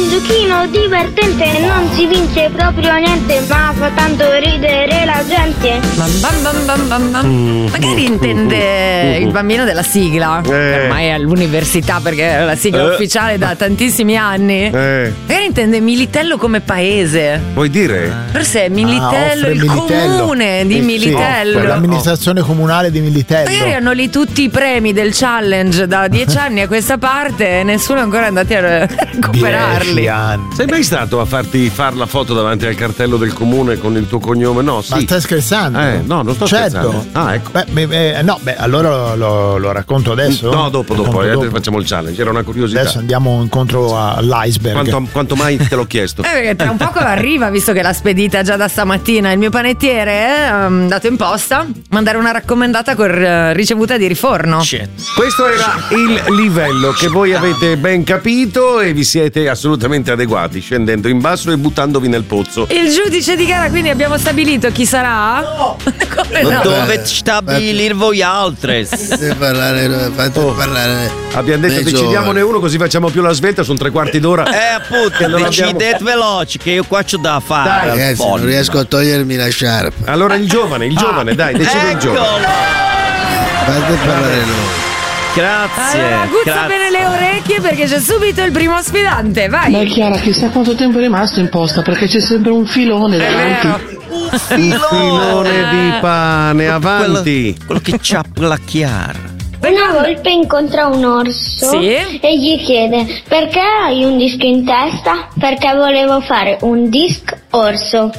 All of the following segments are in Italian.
un giochino divertente, non si vince proprio niente, ma fa tanto ridere la gente. Magari intende il bambino della sigla, ormai è all'università perché è la sigla ufficiale da tantissimi anni. Magari intende Militello come paese. Vuoi dire? Forse è Militello, il comune di Militello. L'amministrazione comunale di Militello. Magari hanno lì tutti i premi del challenge da 10 anni a questa parte e nessuno è ancora andati a recuperarli. 10 anni. Sei mai stato a farti far la foto davanti al cartello del comune con il tuo cognome? No, sì. Ma stai scherzando? No, non sto scherzando. Ah, ecco. Allora lo racconto adesso? No, dopo. Facciamo il challenge, era una curiosità. Adesso andiamo incontro all'iceberg. Quanto mai te l'ho chiesto? Perché tra un poco arriva, visto che l'ha spedita già da stamattina il mio panettiere, dato in posta, mandare una raccomandata con ricevuta di riforno. Questo era il livello che voi avete ben capito e vi siete assolutamente adeguati, scendendo in basso e buttandovi nel pozzo. Il giudice di gara, quindi abbiamo stabilito chi sarà? No! Come no? Dovete stabilire voi altri. Fate parlare. Abbiamo detto decidiamone uno così facciamo più la svelta, sono 3/4 d'ora. Appunto, decidete veloce che io qua c'ho da fare. Dai, ragazzi, non riesco a togliermi la sciarpa. Allora il giovane, dai, decide il giovane. Fate parlare noi. Grazie. Allora, aguzza bene le orecchie perché c'è subito il primo sfidante, vai. Beh, Chiara, chissà quanto tempo è rimasto in posta perché c'è sempre un filone davanti. Un filone di pane, avanti. Quello che ciappa la Chiara. Una volpe incontra un orso e gli chiede: perché hai un disco in testa? Perché volevo fare un disc orso.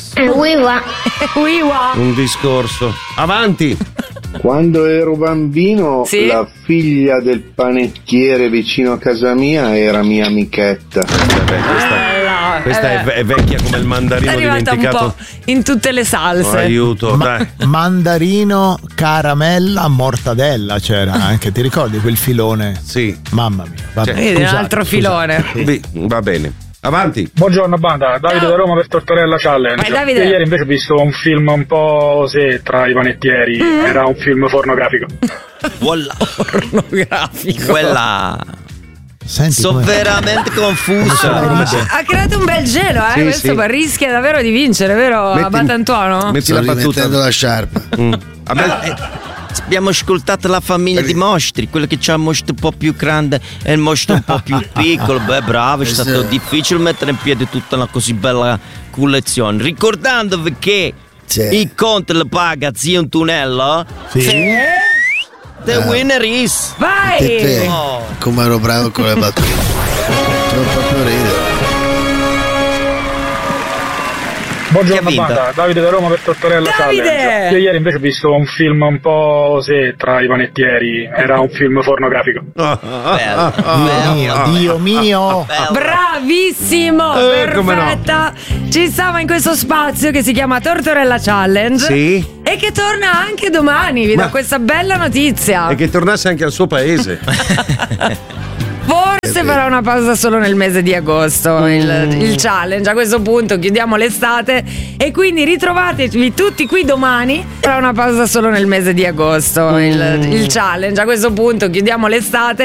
Un discorso. Avanti. Quando ero bambino, la figlia del panettiere vicino a casa mia era mia amichetta. Questa è vecchia come il mandarino è arrivata dimenticato. un po' in tutte le salse. Aiuto, dai. Mandarino, caramella, mortadella c'era anche, ti ricordi quel filone? Sì. Mamma mia. Vabbè, Vedi, un altro filone. Va bene. Avanti. Buongiorno banda, Davide da Roma per Tortorella Challenge. Vai, Davide. Io ieri invece ho visto un film un po' tra i panettieri, era un film pornografico. Pornografico. Quella. Senti, sono veramente confuso. Ha creato un bel gelo, questo rischia davvero di vincere, vero Abbatantuono? Metti la battuta. La sciarpa. Abbiamo ascoltato la famiglia di mostri, quello che c'ha il mostro un po' più grande e il mostro un po' più piccolo. Beh, bravo, è stato difficile mettere in piedi tutta una così bella collezione. Ricordandovi che il conto lo paga zio Antonello. The winner is. Vai! Come ero bravo con le battute. Sono proprio ridere. Buongiorno banda, Davide da Roma per Tortorella Challenge. Io ieri invece ho visto un film un po' tra i panettieri, era un film pornografico. Dio mio. Bravissimo, perfetta. Ci stava in questo spazio che si chiama Tortorella Challenge. Sì. E che torna anche domani, vi do questa bella notizia. E che tornasse anche al suo paese. Forse farà una pausa solo nel mese di agosto il challenge. A questo punto chiudiamo l'estate e quindi ritrovatevi tutti qui domani. Farà una pausa solo nel mese di agosto il challenge. A questo punto chiudiamo l'estate